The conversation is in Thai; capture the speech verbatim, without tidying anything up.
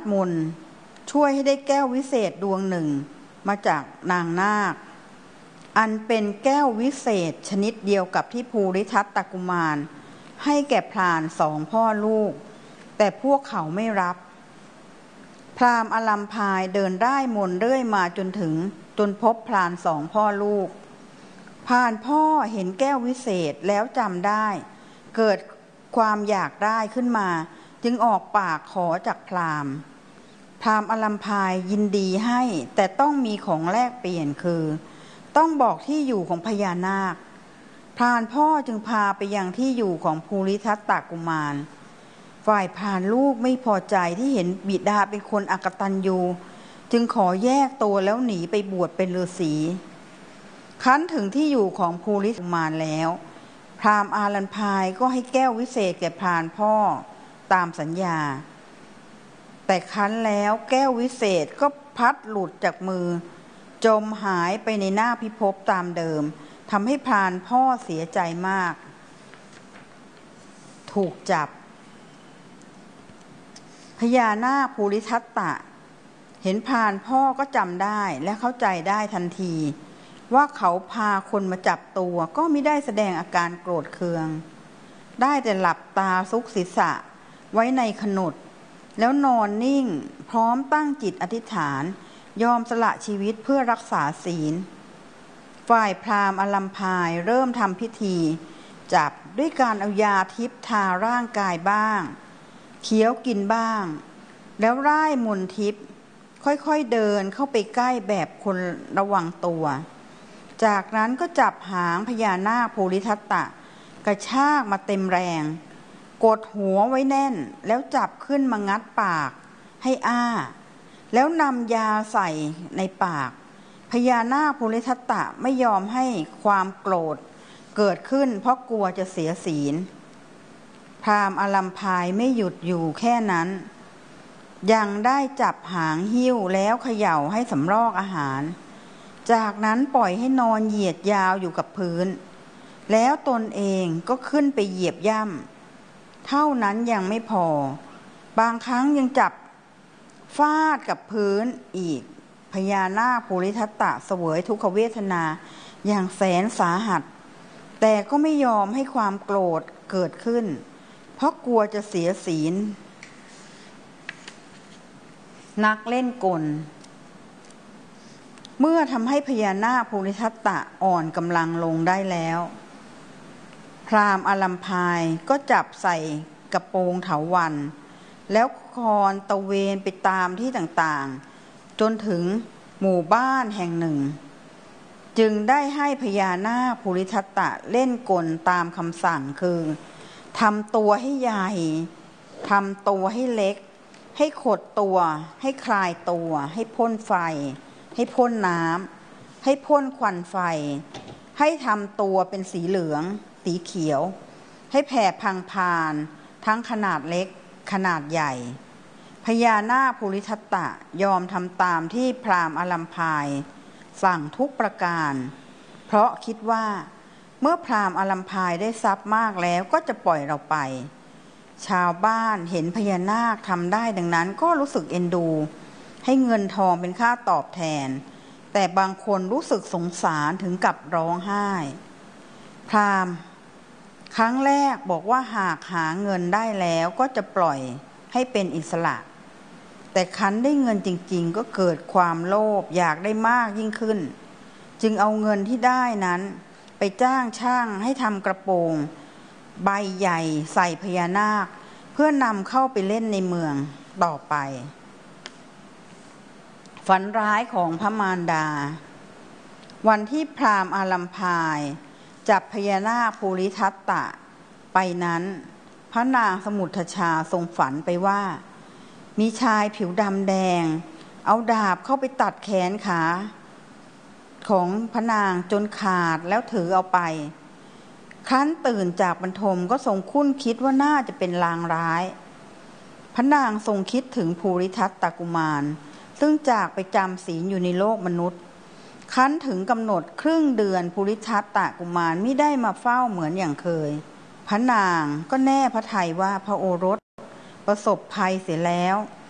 จมนต์ช่วยให้ได้แก้ววิเศษดวงหนึ่งมาจากนางนาคอันเป็นแก้ววิเศษชนิดเดียวกับที่ภูริทัตตกุมารให้แก่พรานสองพ่อลูกแต่พวกเขาไม่รับพราหมณ์อลัมพายเดินได้มนต์เรื่อยมาจนถึงจนพบพรานสองพ่อลูกพรานพ่อเห็นแก้ววิเศษแล้วจำได้เกิดความอยากได้ขึ้นมาจึงออกปากขอจากพราหมณ์พราหมณ์อลัมพายยินดีให้แต่ต้องมีของแลกเปลี่ยนคือต้องบอกที่อยู่ของพญานาคพรานพ่อจึงพาไปยังที่อยู่ของภูริทัตตกุมารฝ่ายพรานลูกไม่พอใจที่เห็นบิดาเป็นคนอกตัญญูจึงขอแยกตัวแล้วหนีไปบวชเป็นฤาษีครั้นถึงที่อยู่ของภูริทัตกุมารแล้วพราหมณ์อาลัมพายก็ให้แก้ววิเศษแก่พรานพ่อตามสัญญาแต่ครั้นแล้วแก้ววิเศษก็พัดหลุดจากมือจมหายไปในหน้าพิภพตามเดิมทำให้พรานพ่อเสียใจมากถูกจับพญานาคภูริทัตตะเห็นพรานพ่อก็จำได้และเข้าใจได้ทันทีว่าเขาพาคนมาจับตัวก็ไม่ได้แสดงอาการโกรธเคืองได้แต่หลับตาซุกศีรษะไว้ในขนดแล้วนอนนิ่งพร้อมตั้งจิตอธิษฐานยอมสละชีวิตเพื่อรักษาศีลฝ่ายพราหมณ์อลัมพายเริ่มทำพิธีจับด้วยการเอายาทิพย์ทาร่างกายบ้างเคี้ยวกินบ้างแล้วร่ายมนต์ทิพย์ค่อยๆเดินเข้าไปใกล้แบบคนระวังตัวจากนั้นก็จับหางพญานาคภูริทัตตะกระชากมาเต็มแรงกดหัวไว้แน่นแล้วจับขึ้นมางัดปากให้อ้าแล้วนำยาใส่ในปากพญานาคภูริทัตตะไม่ยอมให้ความโกรธเกิดขึ้นเพราะกลัวจะเสียศีลพราหมณ์อลัมพายไม่หยุดอยู่แค่นั้นยังได้จับหางหิ้วแล้วเขย่าให้สำรอกอาหารจากนั้นปล่อยให้นอนเหยียดยาวอยู่กับพื้นแล้วตนเองก็ขึ้นไปเหยียบย่ำเท่านั้นยังไม่พอบางครั้งยังจับฟาดกับพื้นอีกพญานาคภูริทัตตะเสวยทุกขเวทนาอย่างแสนสาหัสแต่ก็ไม่ยอมให้ความโกรธเกิดขึ้นเพราะกลัวจะเสียศีลนักเล่นกลเมื่อทำให้พญานาคภูริทัตตะอ่อนกำลังลงได้แล้วพราหมณ์อลัมพายก็จับใส่กระโปรงเถาวัลย์แล้วคอนตะเวนไปตามที่ต่างๆจนถึงหมู่บ้านแห่งหนึ่งจึงได้ให้พญานาคภูริทัตตะเล่นกลตามคำสั่งคือทำตัวให้ใหญ่ทำตัวให้เล็กให้ขดตัวให้คลายตัวให้พ่นไฟให้พ่นน้ำให้พ่นควันไฟให้ทำตัวเป็นสีเหลืองสีเขียวให้แผ่พังพานทั้งขนาดเล็กขนาดใหญ่พญานาคภูริทัตตะยอมทำตามที่พราหมณ์อลัมพายสั่งทุกประการเพราะคิดว่าเมื่อพราหมณ์อลัมพายได้ทรัพย์มากแล้วก็จะปล่อยเราไปชาวบ้านเห็นพญานาคทำได้ดังนั้นก็รู้สึกเอ็นดูให้เงินทองเป็นค่าตอบแทนแต่บางคนรู้สึกสงสารถึงกับร้องไห้พราหมณ์ครั้งแรกบอกว่าหากหาเงินได้แล้วก็จะปล่อยให้เป็นอิสระแต่ครั้นได้เงินจริงๆก็เกิดความโลภอยากได้มากยิ่งขึ้นจึงเอาเงินที่ได้นั้นไปจ้างช่างให้ทำกระโปรงใบใหญ่ใส่พญานาคเพื่อนำเข้าไปเล่นในเมืองต่อไปฝันร้ายของพระมารดาวันที่พราหมณ์อาลัมพายจับพญานาคภูริทัตตะไปนั้นพระนางสมุทชาทรงฝันไปว่ามีชายผิวดำแดงเอาดาบเข้าไปตัดแขนขาของพระนางจนขาดแล้วถือเอาไปครั้นตื่นจากบรรทมก็ทรงคุ้นคิดว่าน่าจะเป็นลางร้ายพระนางทรงคิดถึงภูริทัตตกุมารซึ่งจากไปจำศีลอยู่ในโลกมนุษย์ครั้นถึงกำหนดครึ่งเดือนภูริทัตตกุมารไม่ได้มาเฝ้าเหมือนอย่างเคยพระนางก็แน่พระทัยว่าพระโอรสประสบภัยเสียแล้ว